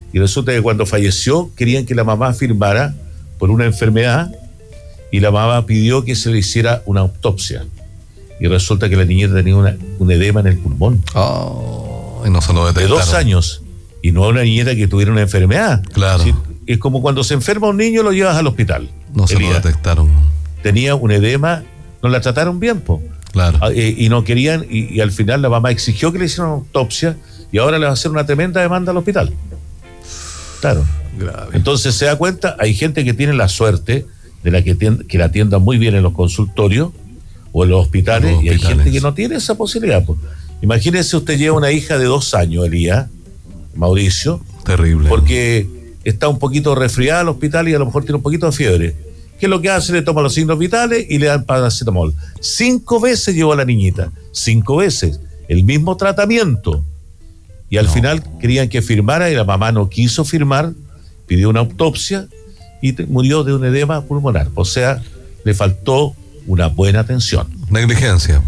y resulta que cuando falleció querían que la mamá firmara por una enfermedad y la mamá pidió que se le hiciera una autopsia y resulta que la niñita tenía un edema en el pulmón. Y no se lo detectaron. De 2 años, y no una niñita que tuviera una enfermedad. Claro. ¿Sí? Es como cuando se enferma un niño lo llevas al hospital. No se lo detectaron. Tenía un edema, no la trataron bien, po. Claro. Y no querían, y al final la mamá exigió que le hicieran una autopsia y ahora le va a hacer una tremenda demanda al hospital. Claro. Grave. Entonces se da cuenta, hay gente que tiene la suerte de que la atiendan muy bien en los consultorios o en los hospitales, y hay gente que no tiene esa posibilidad, po. Imagínese, usted lleva una hija de 2 años, Elías, Mauricio. Terrible. Porque está un poquito resfriada al hospital y a lo mejor tiene un poquito de fiebre. ¿Qué es lo que hace? Le toma los signos vitales y le dan paracetamol. 5 veces llevó a la niñita, 5 veces, el mismo tratamiento. Y al final querían que firmara y la mamá no quiso firmar, pidió una autopsia y murió de un edema pulmonar. O sea, le faltó una buena atención. Negligencia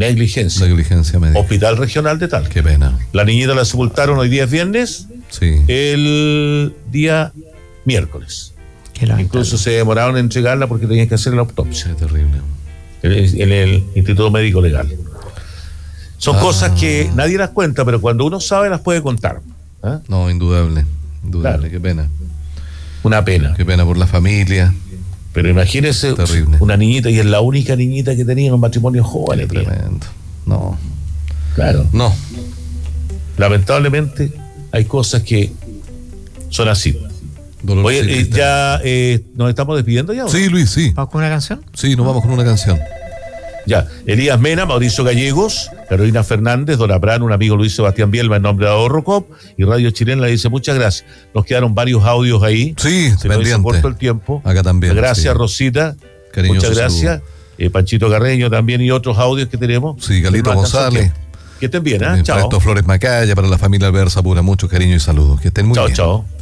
médica. Hospital Regional de Talca. Qué pena. La niñita la sepultaron hoy día es viernes, sí, el día miércoles. Incluso se demoraron en entregarla porque tenían que hacer la autopsia. Es terrible. En el Instituto Médico Legal. Son cosas que nadie las cuenta, pero cuando uno sabe las puede contar. ¿Ah? No, indudable. Claro. Qué pena. Una pena. Qué pena por la familia. Pero imagínese una niñita, y es la única niñita que tenía en un matrimonio joven. Tremendo. No. Claro. No. Lamentablemente hay cosas que son así. Oye, ya nos estamos despidiendo ya, ¿o no? Sí, Luis, sí. ¿Vamos con una canción? Sí, nos vamos con una canción. Ya, Elías Mena, Mauricio Gallegos, Carolina Fernández, Dora Brán, un amigo Luis Sebastián Bielma en nombre de Ahorrocop, y Radio Chilena le dice muchas gracias. Nos quedaron varios audios ahí. Sí, se nos hizo corto el tiempo. Acá también. Gracias, sí. Rosita. Cariñoso muchas gracias. Panchito Carreño también y otros audios que tenemos. Sí, Galito González. Que estén bien, ¿eh? Chao. Flores Macaya, para la familia Alberza Pura, mucho cariño y saludos. Que estén muy bien. Chao.